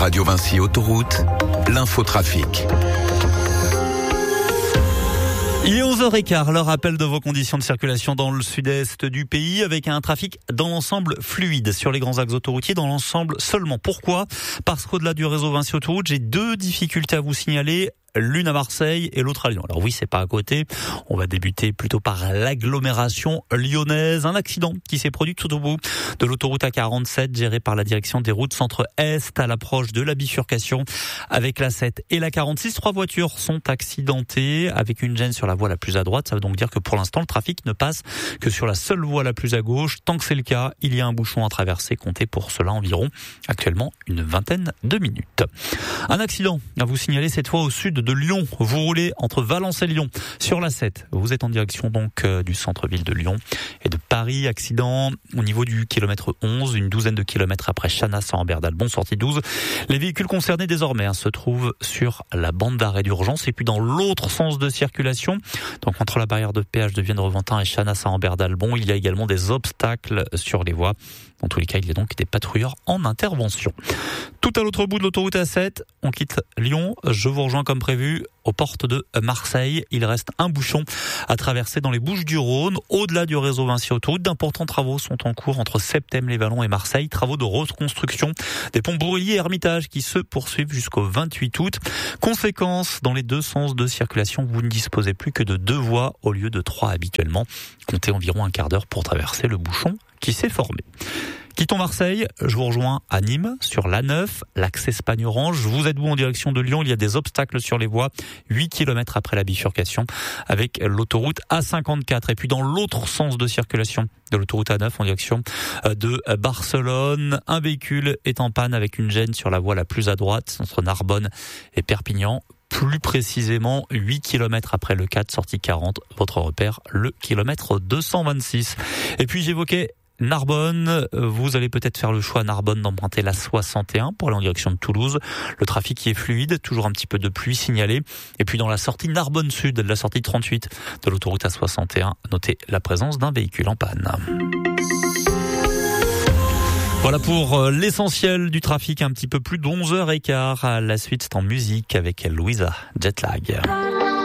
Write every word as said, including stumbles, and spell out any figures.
Radio Vinci Autoroute, l'infotrafic. Il est onze heures quinze, le rappel de vos conditions de circulation dans le sud-est du pays avec un trafic dans l'ensemble fluide sur les grands axes autoroutiers dans l'ensemble seulement. Pourquoi ? Parce qu'au-delà du réseau Vinci Autoroute, j'ai deux difficultés à vous signaler. L'une à Marseille et l'autre à Lyon. Alors oui, c'est pas à côté. On va débuter plutôt par l'agglomération lyonnaise. Un accident qui s'est produit tout au bout de l'autoroute A quarante-sept gérée par la direction des routes centre-est à l'approche de la bifurcation avec la sept et la quarante-six. Trois voitures sont accidentées avec une gêne sur la voie la plus à droite. Ça veut donc dire que pour l'instant, le trafic ne passe que sur la seule voie la plus à gauche. Tant que c'est le cas, il y a un bouchon à traverser. Comptez pour cela environ actuellement une vingtaine de minutes. Un accident à vous signaler cette fois au sud de Lyon. Vous roulez entre Valence et Lyon sur la sept. Vous êtes en direction donc euh, du centre-ville de Lyon et de Paris. Accident au niveau du kilomètre onze, une douzaine de kilomètres après Chanas à Ambert-d'Albon, sortie douze. Les véhicules concernés désormais hein, se trouvent sur la bande d'arrêt d'urgence et puis dans l'autre sens de circulation. Donc entre la barrière de péage de Vienne-Reventin et Chanas à Ambert-d'Albon, il y a également des obstacles sur les voies. Dans tous les cas, il y a donc des patrouilleurs en intervention. Tout à l'autre bout de l'autoroute A sept, on quitte Lyon. Je vous rejoins comme prévu aux portes de Marseille. Il reste un bouchon à traverser dans les Bouches-du-Rhône. Au-delà du réseau Vinci Autoroute, d'importants travaux sont en cours entre Septême-les-Vallons et Marseille. Travaux de reconstruction des ponts Bourrelier et Hermitage qui se poursuivent jusqu'au vingt-huit août. Conséquence, dans les deux sens de circulation, vous ne disposez plus que de deux voies au lieu de trois habituellement. Comptez environ un quart d'heure pour traverser le bouchon qui s'est formé. Quittons Marseille, je vous rejoins à Nîmes, sur l'A neuf, l'axe Espagne-Orange. Vous êtes vous en direction de Lyon, il y a des obstacles sur les voies, huit kilomètres après la bifurcation, avec l'autoroute A cinquante-quatre. Et puis dans l'autre sens de circulation de l'autoroute A neuf, en direction de Barcelone, un véhicule est en panne avec une gêne sur la voie la plus à droite, entre Narbonne et Perpignan. Plus précisément, huit kilomètres après le quatre, sortie quarante, votre repère, le kilomètre deux cent vingt-six. Et puis j'évoquais Narbonne, vous allez peut-être faire le choix à Narbonne d'emprunter la soixante et un pour aller en direction de Toulouse. Le trafic qui est fluide, toujours un petit peu de pluie signalée. Et puis dans la sortie Narbonne Sud, la sortie trente-huit de l'autoroute A soixante et un, notez la présence d'un véhicule en panne. Voilà pour l'essentiel du trafic, un petit peu plus d'onze heures quinze. À la suite, c'est en musique avec Louisa Jetlag.